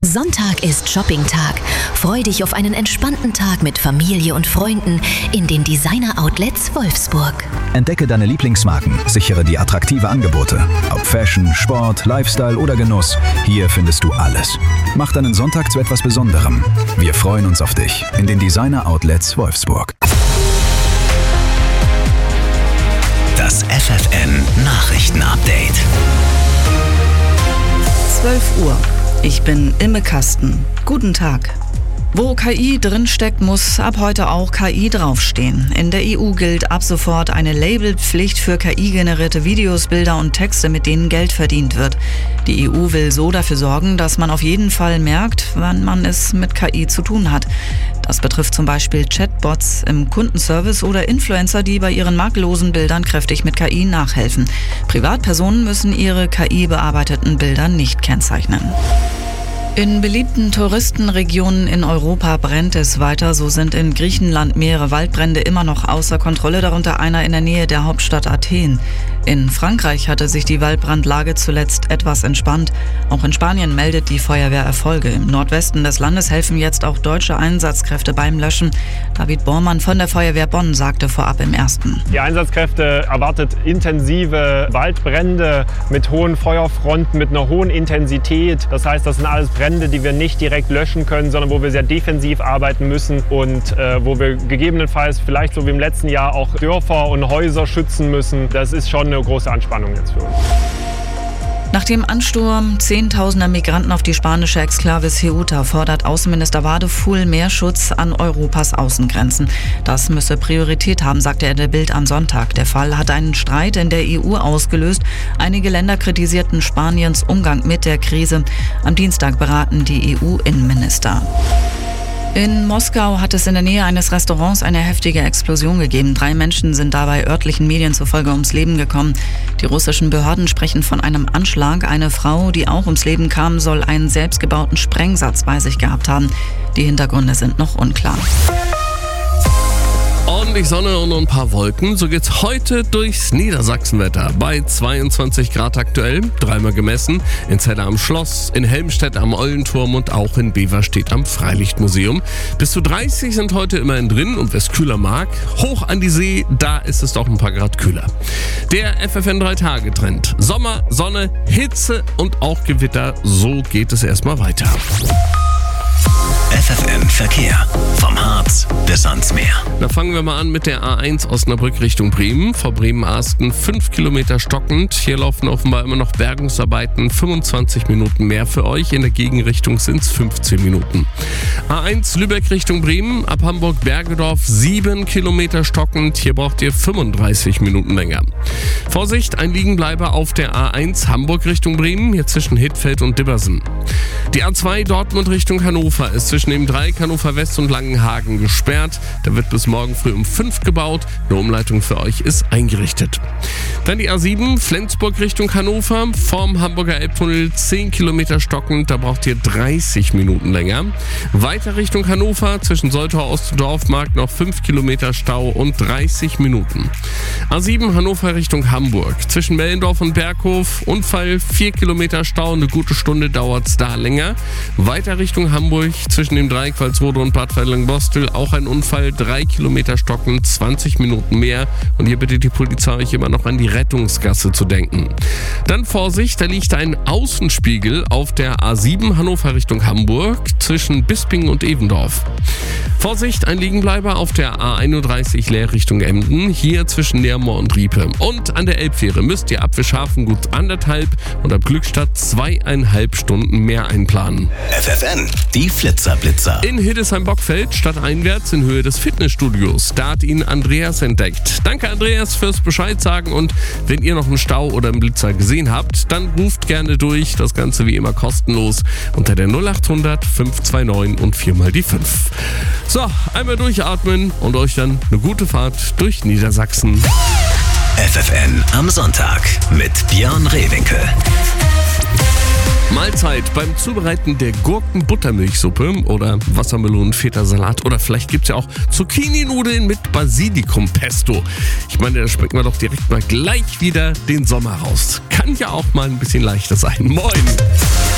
Sonntag ist Shopping-Tag. Freu dich auf einen entspannten Tag mit Familie und Freunden in den Designer-Outlets Wolfsburg. Entdecke deine Lieblingsmarken, sichere die attraktive Angebote. Ob Fashion, Sport, Lifestyle oder Genuss, hier findest du alles. Mach deinen Sonntag zu etwas Besonderem. Wir freuen uns auf dich in den Designer-Outlets Wolfsburg. Das FFN-Nachrichten-Update. 12 Uhr. Ich bin Imme Kasten. Guten Tag. Wo KI drinsteckt, muss ab heute auch KI draufstehen. In der EU gilt ab sofort eine Labelpflicht für KI-generierte Videos, Bilder und Texte, mit denen Geld verdient wird. Die EU will so dafür sorgen, dass man auf jeden Fall merkt, wann man es mit KI zu tun hat. Das betrifft zum Beispiel Chatbots im Kundenservice oder Influencer, die bei ihren makellosen Bildern kräftig mit KI nachhelfen. Privatpersonen müssen ihre KI-bearbeiteten Bilder nicht kennzeichnen. In beliebten Touristenregionen in Europa brennt es weiter. So sind in Griechenland mehrere Waldbrände immer noch außer Kontrolle, darunter einer in der Nähe der Hauptstadt Athen. In Frankreich hatte sich die Waldbrandlage zuletzt etwas entspannt. Auch in Spanien meldet die Feuerwehr Erfolge. Im Nordwesten des Landes helfen jetzt auch deutsche Einsatzkräfte beim Löschen. David Bormann von der Feuerwehr Bonn sagte vorab im Ersten: Die Einsatzkräfte erwartet intensive Waldbrände mit hohen Feuerfronten, mit einer hohen Intensität. Das heißt, das sind alles Brände, die wir nicht direkt löschen können, sondern wo wir sehr defensiv arbeiten müssen und wo wir gegebenenfalls vielleicht so wie im letzten Jahr auch Dörfer und Häuser schützen müssen. Das ist schon eine große Anspannung jetzt für uns. Nach dem Ansturm Zehntausender Migranten auf die spanische Exklave Ceuta fordert Außenminister Wadefuhl mehr Schutz an Europas Außengrenzen. Das müsse Priorität haben, sagte er der Bild am Sonntag. Der Fall hat einen Streit in der EU ausgelöst. Einige Länder kritisierten Spaniens Umgang mit der Krise. Am Dienstag beraten die EU-Innenminister. In Moskau hat es in der Nähe eines Restaurants eine heftige Explosion gegeben. 3 Menschen sind dabei örtlichen Medien zufolge ums Leben gekommen. Die russischen Behörden sprechen von einem Anschlag. Eine Frau, die auch ums Leben kam, soll einen selbstgebauten Sprengsatz bei sich gehabt haben. Die Hintergründe sind noch unklar. Ordentlich Sonne und ein paar Wolken. So geht's heute durchs Niedersachsenwetter. Bei 22 Grad aktuell, dreimal gemessen. In Celle am Schloss, in Helmstedt am Eulenturm und auch in Beverstedt am Freilichtmuseum. Bis zu 30 sind heute immerhin drin und wer es kühler mag, hoch an die See, da ist es doch ein paar Grad kühler. Der FFN 3-Tage-Trend. Sommer, Sonne, Hitze und auch Gewitter. So geht es erstmal weiter. FFN Verkehr. Vom Harz bis ans Meer. Da fangen wir mal an mit der A1 Osnabrück Richtung Bremen. Vor Bremen-Asten 5 Kilometer stockend. Hier laufen offenbar immer noch Bergungsarbeiten. 25 Minuten mehr für euch. In der Gegenrichtung sind es 15 Minuten. A1 Lübeck Richtung Bremen. Ab Hamburg-Bergedorf 7 Kilometer stockend. Hier braucht ihr 35 Minuten länger. Vorsicht, ein Liegenbleiber auf der A1 Hamburg Richtung Bremen. Hier zwischen Hittfeld und Dibbersen. Die A2 Dortmund Richtung Hannover ist zwischen dem Dreieck Hannover West und Langenhagen gesperrt. Da wird bis morgen früh um 5 gebaut. Eine Umleitung für euch ist eingerichtet. Dann die A7 Flensburg Richtung Hannover. Vorm Hamburger Elbtunnel 10 Kilometer stockend. Da braucht ihr 30 Minuten länger. Weiter Richtung Hannover. Zwischen Soltau Ost und Dorfmarkt noch 5 Kilometer Stau und 30 Minuten. A7 Hannover Richtung Hamburg. Zwischen Mellendorf und Berghof. Unfall 4 Kilometer Stau. Eine gute Stunde dauert es da länger. Weiter Richtung Hamburg. Zwischen dem Dreieck Walsrode und Bad Walling-Bostel auch ein Unfall, 3 Kilometer stockend, 20 Minuten mehr. Und hier bittet die Polizei euch immer noch an die Rettungsgasse zu denken. Dann Vorsicht, da liegt ein Außenspiegel auf der A7 Hannover Richtung Hamburg zwischen Bisping und Evendorf. Vorsicht, ein Liegenbleiber auf der A31 Leer Richtung Emden, hier zwischen Neermoor und Riepe. Und an der Elbfähre müsst ihr ab Wischhafen gut 1,5 und ab Glückstadt 2,5 Stunden mehr einplanen. FFN, die Flitzerblitzer. In Hildesheim-Bockfeld, stadteinwärts in Höhe des Fitnessstudios. Da hat ihn Andreas entdeckt. Danke Andreas fürs Bescheid sagen und wenn ihr noch einen Stau oder einen Blitzer gesehen habt, dann ruft gerne durch. Das Ganze wie immer kostenlos unter der 0800 529 und 4 mal die 5. So, einmal durchatmen und euch dann eine gute Fahrt durch Niedersachsen. FFN am Sonntag mit Björn Rehwinkel. Mahlzeit beim Zubereiten der Gurken-Buttermilchsuppe oder Wassermelonen-Feta-Salat oder vielleicht gibt's ja auch Zucchini-Nudeln mit Basilikum-Pesto. Ich meine, da schmecken wir doch direkt mal gleich wieder den Sommer raus. Kann ja auch mal ein bisschen leichter sein. Moin!